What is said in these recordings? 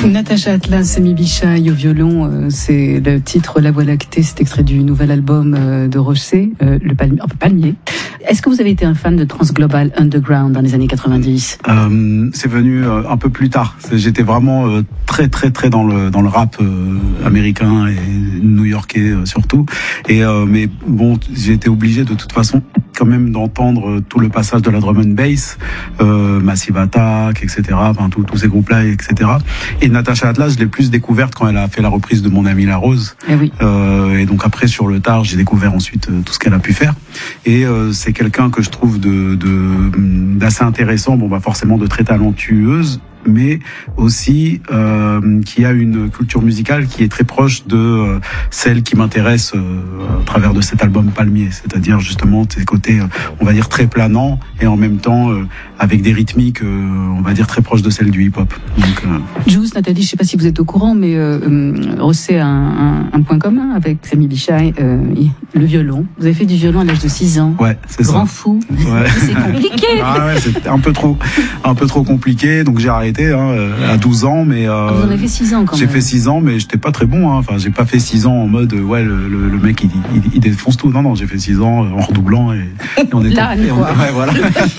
Natacha Atlas, Semi Bichai au violon, c'est le titre La Voie lactée, c'est extrait du nouvel album de Rosset, le Palmier. Est-ce que vous avez été un fan de Transglobal Underground dans les années 90 ? C'est venu un peu plus tard. J'étais vraiment très dans le rap américain et new-yorkais surtout. Et mais bon, j'ai été obligé de toute façon quand même d'entendre tout le passage de la drum and bass, Massive Attack, etc. Enfin tous ces groupes-là, etc. Et Natacha Atlas, je l'ai plus découverte quand elle a fait la reprise de Mon Ami La Rose. Eh oui. Et donc après sur le tard, j'ai découvert ensuite tout ce qu'elle a pu faire. Et c'est quelqu'un que je trouve d'assez intéressant. Bon bah forcément de très talentueuse, mais aussi qui a une culture musicale qui est très proche de celle qui m'intéresse à travers de cet album Palmier, c'est-à-dire justement ces côtés, on va dire très planants et en même temps avec des rythmiques, on va dire très proches de celles du hip-hop. Donc, Juice, Nathalie, je sais pas si vous êtes au courant, mais Rosset a un point commun avec Semi Bichai, le violon. Vous avez fait du violon à l'âge de 6 ans. Ouais, c'est ça. Grand fou. Ouais. C'est compliqué. Ah ouais, c'était un peu trop compliqué, donc j'ai arrêté à 12 ans, mais Vous en avez fait 6 ans quand même. j'ai fait 6 ans, mais j'étais pas très bon. Enfin, j'ai pas fait 6 ans en mode ouais le mec il défonce tout. Non, j'ai fait 6 ans en redoublant et on était. Là, ouais, voilà.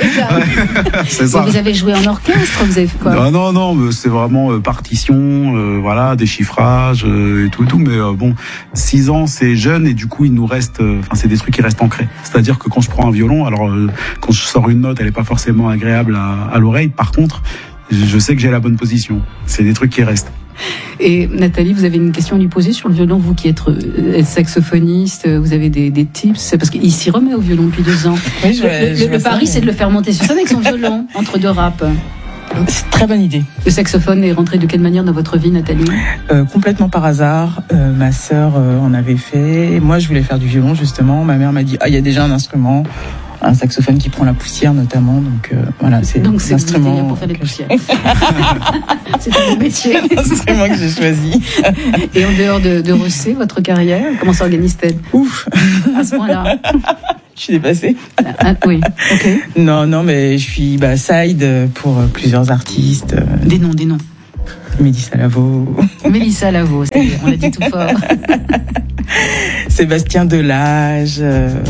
Ouais, c'est ça. Vous avez joué en orchestre, vous avez fait quoi? Non, c'est vraiment partition, voilà, déchiffrage et tout. Mais bon, 6 ans c'est jeune et du coup il nous reste, enfin c'est des trucs qui restent ancrés. C'est-à-dire que quand je prends un violon, alors quand je sors une note, elle est pas forcément agréable à l'oreille. Par contre, je sais que j'ai la bonne position. C'est des trucs qui restent. Et Nathalie, vous avez une question à lui poser sur le violon, vous qui êtes saxophoniste, vous avez des tips? Parce qu'il s'y remet au violon depuis 2 ans. Oui, le pari, c'est de le faire monter sur scène avec son violon, entre 2 raps. C'est une très bonne idée. Le saxophone est rentré de quelle manière dans votre vie, Nathalie? Complètement par hasard. Ma sœur en avait fait. Moi, je voulais faire du violon, justement. Ma mère m'a dit, il y a déjà un instrument. Un saxophone qui prend la poussière notamment, donc voilà, c'est l'instrument pour faire des poussières. C'est un bon métier. L'instrument que j'ai choisi. Et en dehors de Rosset, votre carrière, comment s'organise-t-elle? Ouf, à ce point-là. Je suis dépassée. Oui, ok. Non, mais je suis side pour plusieurs artistes. Des noms. Mélissa Lavo. Mélissa Lavo, on l'a dit tout fort. Sébastien Delage.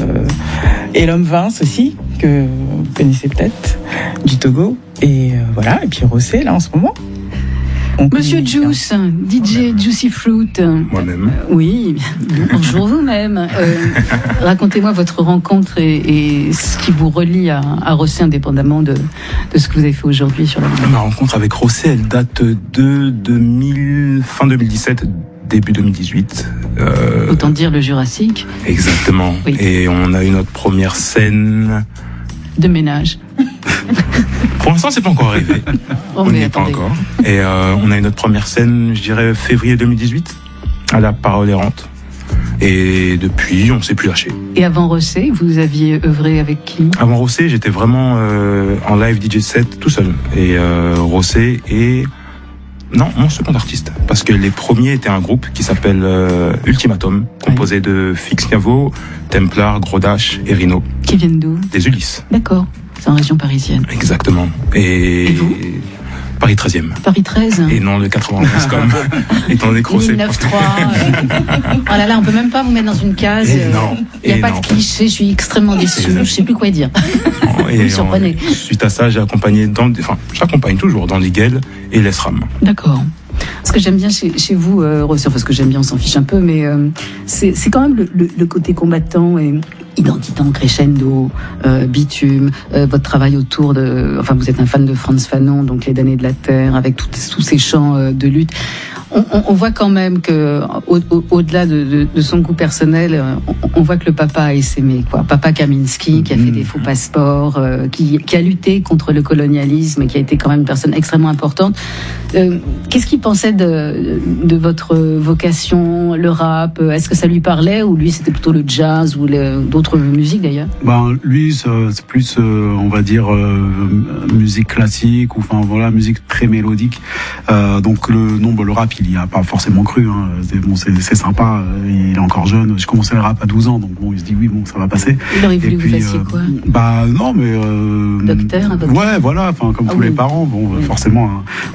Et l'homme Vince aussi, que vous connaissez peut-être, du Togo. Et voilà, et puis Rosset, là, en ce moment. Monsieur Juice, DJ Juicy Fruit. Moi-même. Oui, bonjour vous-même. Racontez-moi votre rencontre et ce qui vous relie à Rosset, indépendamment de ce que vous avez fait aujourd'hui sur la vidéo. Ma rencontre avec Rosset, elle date de fin 2017, début 2018. Autant dire le Jurassique. Exactement. Oui. Et on a eu notre première scène de ménage. Pour l'instant, c'est pas encore arrivé. Oh, on n'y est pas encore. Et on a eu notre première scène, je dirais, février 2018, à la Parole Errante. Et depuis, on s'est plus lâché. Et avant Rosset, vous aviez œuvré avec qui? Avant Rosset, j'étais vraiment en live DJ set tout seul. Et Rosset et... Non, mon second artiste. Parce que les premiers étaient un groupe qui s'appelle Ultimatum, composé de Fix Niavo, Templar, Grodash et Rhino. Qui viennent d'où? Des Ulysses. D'accord. C'est en région parisienne. Exactement. Et vous? Paris 13e. Paris 13. Et non le 91 comme étant donné que Rosset. 9-3. Oh là là, on peut même pas vous mettre dans une case. Il n'y a pas de cliché, je suis extrêmement déçu. Je sais plus quoi dire. Vous me surprenez. Suite à ça, j'ai accompagné j'accompagne toujours dans l'Iguel et l'ESRAM. D'accord. Ce que j'aime bien chez vous, Rosset, enfin ce que j'aime bien, on s'en fiche un peu, mais c'est quand même le côté combattant et identité en crescendo, bitume, votre travail autour de... Enfin, vous êtes un fan de Frantz Fanon, donc Les damnés de la terre, avec tous ces chants de lutte. On voit quand même que, au-delà de son goût personnel, on voit que le papa a essaimé, quoi. Papa Kaminski, qui a fait des faux passeports, qui a lutté contre le colonialisme et qui a été quand même une personne extrêmement importante. Qu'est-ce qu'il pensait de votre vocation, le rap? Est-ce que ça lui parlait ou lui c'était plutôt le jazz ou d'autres musiques d'ailleurs? Lui c'est plus on va dire musique classique ou enfin voilà musique très mélodique. Donc le rap il y a pas forcément cru. Hein. C'est sympa. Il est encore jeune. J'ai commencé le rap à 12 ans donc bon il se dit oui ça va passer. Il aurait voulu que vous fassiez quoi? Non mais docteur, avocat. Ouais voilà enfin comme tous les parents forcément. Hein. Mais bon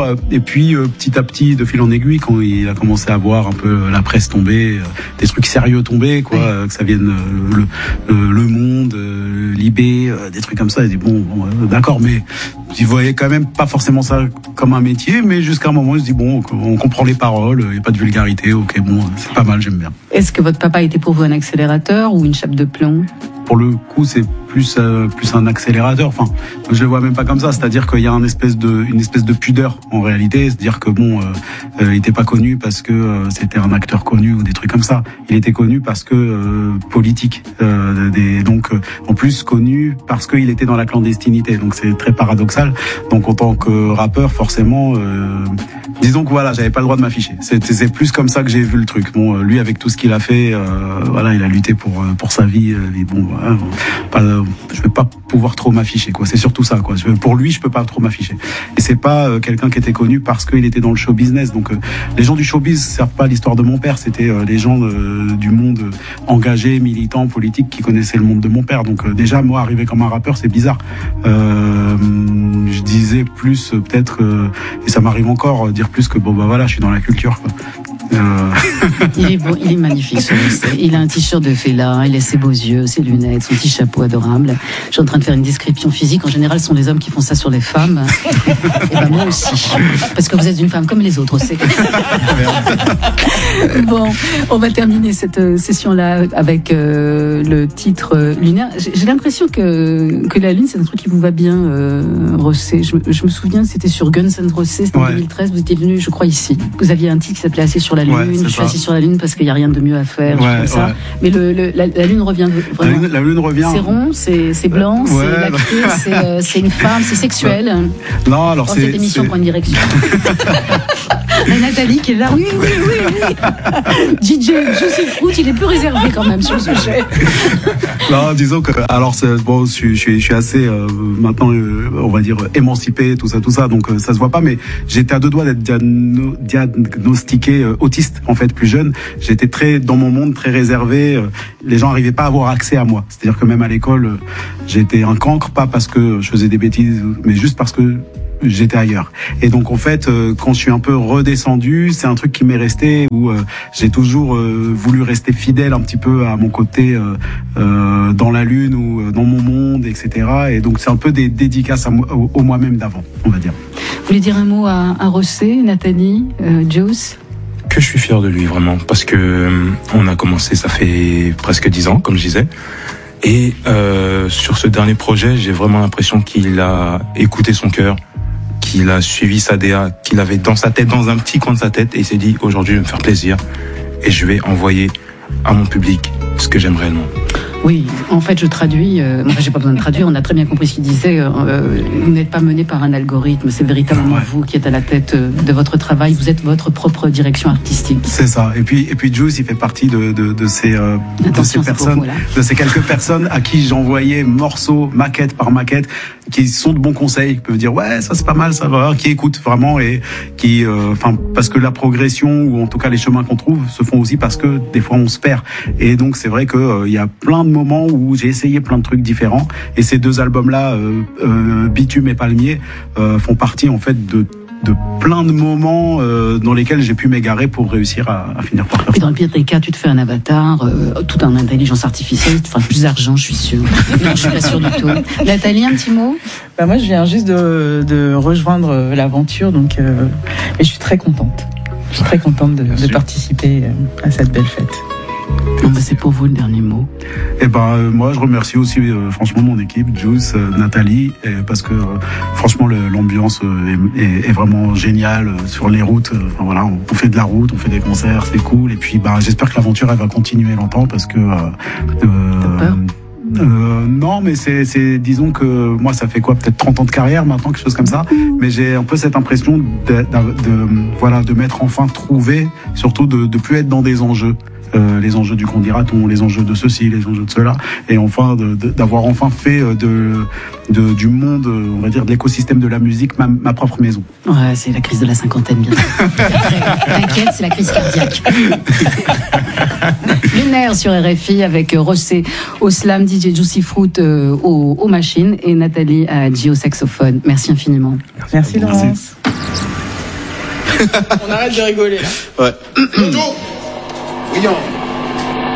et puis petit à petit, de fil en aiguille, quand il a commencé à voir un peu la presse tomber, des trucs sérieux tomber, quoi, que ça vienne le Monde, Libé, des trucs comme ça, il dit bon d'accord, mais il voyait quand même pas forcément ça comme un métier, mais jusqu'à un moment il se dit bon, on comprend les paroles, il n'y a pas de vulgarité, ok, bon, c'est pas mal, j'aime bien. Est-ce que votre papa était pour vous un accélérateur ou une chape de plomb? Pour le coup, c'est plus un accélérateur. Enfin, je le vois même pas comme ça. C'est-à-dire qu'il y a une espèce de pudeur en réalité. C'est-à-dire que bon, il était pas connu parce que c'était un acteur connu ou des trucs comme ça. Il était connu parce que politique. Donc en plus connu parce qu'il était dans la clandestinité. Donc c'est très paradoxal. Donc en tant que rappeur, forcément, disons que voilà, j'avais pas le droit de m'afficher. C'est plus comme ça que j'ai vu le truc. Bon, lui avec tout ce qu'il a fait, voilà, il a lutté pour sa vie. Et bon, voilà, je vais pas pouvoir trop m'afficher, quoi. C'est surtout ça, quoi. Pour lui, je peux pas trop m'afficher. Et c'est pas quelqu'un qui était connu parce qu'il était dans le show business. Donc les gens du showbiz servent pas l'histoire de mon père. C'était les gens du monde engagé, militant, politique qui connaissaient le monde de mon père. Donc déjà, moi, arriver comme un rappeur, c'est bizarre. Je disais plus peut-être, et ça m'arrive encore, dire plus que bon bah voilà, je suis dans la culture, quoi. Il est beau, il est magnifique ce monsieur. Il a un t-shirt de Fela, il a ses beaux yeux, ses lunettes, son petit chapeau adorable. Je suis en train de faire une description physique. En général, ce sont les hommes qui font ça sur les femmes. Et ben moi aussi. Parce que vous êtes une femme comme les autres, c'est. Bon, on va terminer cette session-là avec le titre Lunaire. J'ai l'impression que la lune, c'est un truc qui vous va bien, Rossé. Je me souviens, c'était sur Guns N' Roses, c'était en 2013. Vous étiez venu, je crois, ici. Vous aviez un titre qui s'appelait Assis sur la lune. Je suis assis sur la lune parce qu'il n'y a rien de mieux à faire. Comme ça. Mais la lune revient vraiment. La lune revient. C'est rond, c'est blanc, c'est lacté, c'est une femme, c'est sexuel. Non, alors c'est. Cette émission prend une direction. Et Nathalie qui est là, oui. DJ Juicy Fruit, il est plus réservé quand même sur le sujet. Non, disons que, alors, bon, je suis assez, maintenant, on va dire, émancipé, tout ça, donc ça se voit pas, mais j'étais à 2 doigts d'être diagnostiqué autiste, en fait, plus jeune. J'étais très, dans mon monde, très réservé. Les gens n'arrivaient pas à avoir accès à moi. C'est-à-dire que même à l'école, j'étais un cancre, pas parce que je faisais des bêtises, mais juste parce que j'étais ailleurs. Et donc en fait, quand je suis un peu redescendu, c'est un truc qui m'est resté, où j'ai toujours voulu rester fidèle un petit peu à mon côté dans la lune ou dans mon monde, etc. Et donc c'est un peu des dédicaces au moi-même d'avant, on va dire. Vous voulez dire un mot à Rossé, Nathalie, Juice? Que je suis fier de lui, vraiment, parce que on a commencé, ça fait presque 10 ans, comme je disais. Et sur ce dernier projet, j'ai vraiment l'impression qu'il a écouté son cœur, qu'il a suivi sa DA, qu'il avait dans sa tête, dans un petit coin de sa tête, et il s'est dit aujourd'hui je vais me faire plaisir et je vais envoyer à mon public ce que j'aime réellement. Oui, en fait, je traduis. J'ai pas besoin de traduire. On a très bien compris ce qu'il disait. Vous n'êtes pas mené par un algorithme. C'est véritablement vous qui êtes à la tête de votre travail. Vous êtes votre propre direction artistique. C'est ça. Et puis Juice, il fait partie de ces personnes, de ces quelques personnes à qui j'envoyais morceaux, maquette par maquette, qui sont de bons conseils, qui peuvent dire ouais, ça c'est pas mal, ça va, qui écoutent vraiment et qui, parce que la progression ou en tout cas les chemins qu'on trouve se font aussi parce que des fois on se perd. Et donc c'est vrai que il y a plein de moments où j'ai essayé plein de trucs différents, et ces 2 albums-là, Bitume et Palmier, font partie en fait de plein de moments dans lesquels j'ai pu m'égarer pour réussir à finir par faire. Et dans le pire des cas, tu te fais un avatar, tout en intelligence artificielle, enfin plus d'argent, je suis sûre. Non, je suis pas sûre du tout. Nathalie, un petit mot? Moi, je viens juste de rejoindre l'aventure, donc et je suis très contente. Je suis très contente de participer à cette belle fête. C'est pour vous le dernier mot. Moi je remercie aussi franchement mon équipe, Juice, Nathalie, parce que franchement l'ambiance est vraiment géniale sur les routes. Voilà, on fait de la route, on fait des concerts, c'est cool. Et puis j'espère que l'aventure elle va continuer longtemps, parce que t'as peur? Non, mais c'est disons que moi ça fait peut-être 30 ans de carrière maintenant, quelque chose comme ça, mais j'ai un peu cette impression de m'être enfin trouvé, surtout de plus être dans des enjeux. Les enjeux du candidaton, les enjeux de ceci, les enjeux de cela, et enfin d'avoir enfin fait du monde, on va dire, de l'écosystème de la musique ma propre maison. Ouais, c'est la crise de la cinquantaine, bien sûr. T'inquiète, c'est la crise cardiaque. Lunaire sur RFI avec Rossé au slam, DJ Juicy Fruit aux machines et Nathalie à G au saxophone. Merci infiniment. Merci Laurence. On arrête de rigoler là. Ouais. Jojo. Oui,